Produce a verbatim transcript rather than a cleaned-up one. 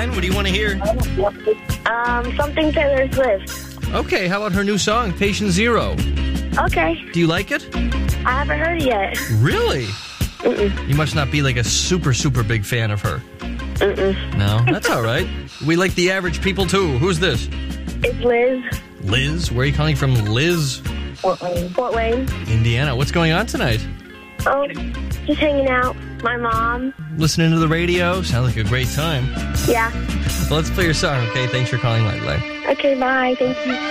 line. What do you want to hear? Um, something Taylor Swift. Okay, how about her new song, Patient Zero? Okay. Do you like it? I haven't heard it yet. Really? Mm-mm. You must not be like a super, super big fan of her. Mm-mm. No? That's all right. We like the average people, too. Who's this? It's Liz. Liz? Where are you calling from, Liz? Fort Wayne. Fort Wayne. Indiana. What's going on tonight? Oh, just hanging out. My mom. Listening to the radio? Sounds like a great time. Yeah. Well, let's play your song, okay? Thanks for calling Lifeline. Okay, bye. Thank you.